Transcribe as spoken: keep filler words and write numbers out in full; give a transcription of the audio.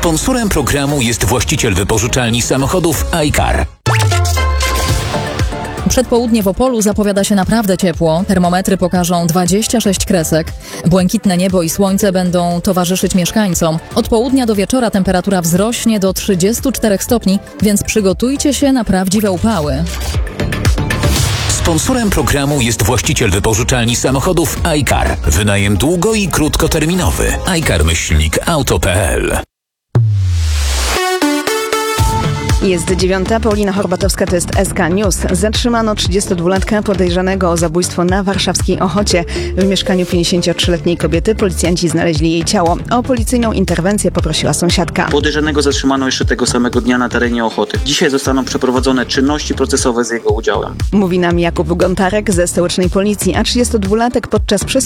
Sponsorem programu jest właściciel wypożyczalni samochodów iCar. Przedpołudnie w Opolu zapowiada się naprawdę ciepło. Termometry pokażą dwadzieścia sześć kresek. Błękitne niebo i słońce będą towarzyszyć mieszkańcom. Od południa do wieczora temperatura wzrośnie do trzydziestu czterech stopni, więc przygotujcie się na prawdziwe upały. Sponsorem programu jest właściciel wypożyczalni samochodów iCar. Wynajem długo- i krótkoterminowy. iCar myślnik auto kropka p l. Jest dziewiąta, Paulina Horbatowska, to jest S K News. Zatrzymano trzydziestodwulatka podejrzanego o zabójstwo na warszawskiej Ochocie. W mieszkaniu pięćdziesięciotrzyletniej kobiety policjanci znaleźli jej ciało. O policyjną interwencję poprosiła sąsiadka. Podejrzanego zatrzymano jeszcze tego samego dnia na terenie Ochoty. Dzisiaj zostaną przeprowadzone czynności procesowe z jego udziałem. Mówi nam Jakub Gontarek ze stołecznej policji, a trzydziestodwulatek podczas przesłuchania